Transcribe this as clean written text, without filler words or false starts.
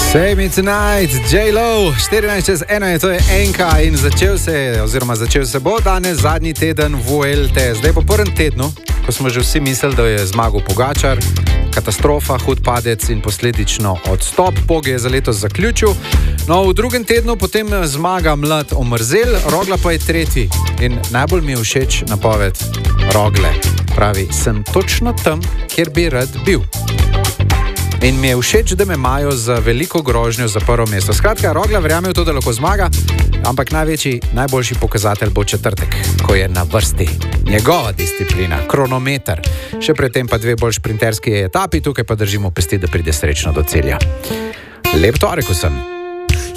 Save me tonight, J-Lo, 14:01 je, to je enka in začel se bo danes zadnji teden Vuelte. Zdaj po prvem tednu, ko smo že vsi mislili, da je zmagal Pogačar, katastrofa, hud padec in posledično odstop, Pog je za letos zaključil. No, v drugem tednu potem zmaga mlad Omerzel, Rogla pa je tretji. In najbolj mi je všeč napoved Rogle. Pravi, sem točno tam, kjer bi rad bil. In mi je všeč, da me imajo za veliko grožnjo za prvo mesto. Skratka, Rogla verjame v to, da lahko zmaga, ampak najboljši pokazatelj bo četrtek, ko je na vrsti njegova disciplina, kronometer. Še predtem pa 2 bolj šprinterski etapi, tukaj pa držimo pesti, da pride srečno do cilja. Lep torek vsem!